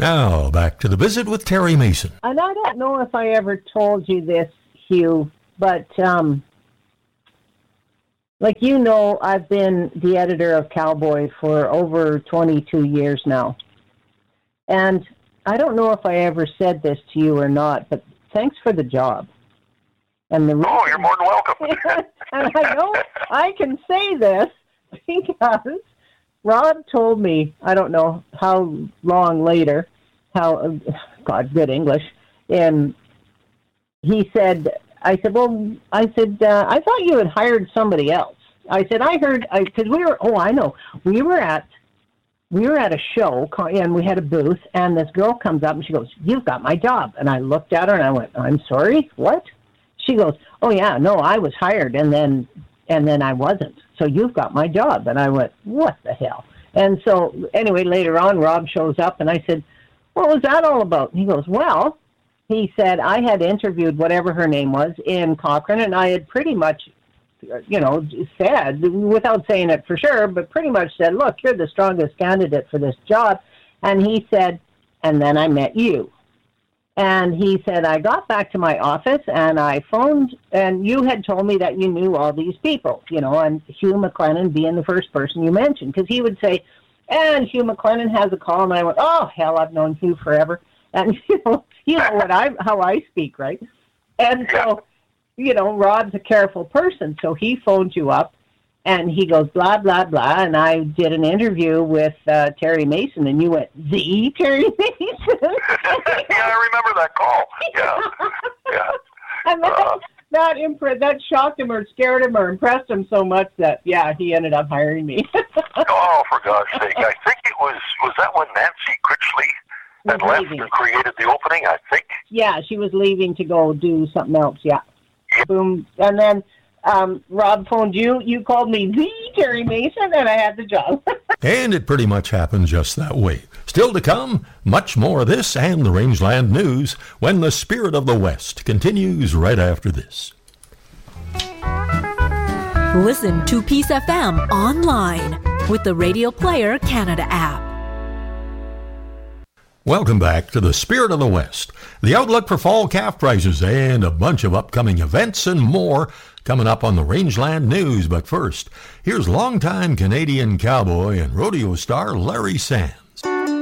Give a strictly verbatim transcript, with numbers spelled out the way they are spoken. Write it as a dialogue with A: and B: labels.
A: Now, back to the visit with Terry Mason.
B: And I don't know if I ever told you this, Hugh, but, um, like you know, I've been the editor of Cowboy for over twenty-two years now. And I don't know if I ever said this to you or not, but thanks for the job. And the reason,
C: oh, you're more than welcome.
B: And I know I can say this because Rob told me, I don't know how long later, how, God, good English, and he said, I said, well, I said, uh, I thought you had hired somebody else. I said, I heard, because we were, oh, I know, we were at, we were at a show, and we had a booth, and this girl comes up, and she goes, you've got my job. And I looked at her, and I went, I'm sorry, what? She goes, oh, yeah, no, I was hired, and then and then I wasn't. So you've got my job. And I went, what the hell? And so, anyway, later on, Rob shows up, and I said, what was that all about? And he goes, well, he said, I had interviewed whatever her name was in Cochrane, and I had pretty much, you know, said, without saying it for sure, but pretty much said, look, you're the strongest candidate for this job. And he said, and then I met you. And he said, I got back to my office and I phoned, and you had told me that you knew all these people, you know, and Hugh McLennan being the first person you mentioned, because he would say, and Hugh McLennan has a call, and I went, oh, hell, I've known Hugh forever. And, you know, you know what I, how I speak, right? And so, you know, Rob's a careful person, so he phoned you up, and he goes, blah, blah, blah, and I did an interview with uh, Terry Mason, and you went, the Terry Mason?
C: Yeah, I remember that call. Yeah, yeah.
B: And that, uh, that, impre- that shocked him or scared him or impressed him so much that, yeah, he ended up hiring me.
C: Oh, for God's sake. I think it was, was that when Nancy Critchley had left
B: leaving.
C: and created the opening, I think?
B: Yeah, she was leaving to go do something else, yeah. yeah. Boom. And then um, Rob phoned you. You called me the Terry Mason, and I had the job.
A: And it pretty much happened just that way. Still to come, much more of this and the Rangeland News when the Spirit of the West continues right after this.
D: Listen to Peace F M online with the Radio Player Canada app.
A: Welcome back to the Spirit of the West. The outlook for fall calf prices and a bunch of upcoming events and more coming up on the Rangeland News. But first, here's longtime Canadian cowboy and rodeo star Larry Sands.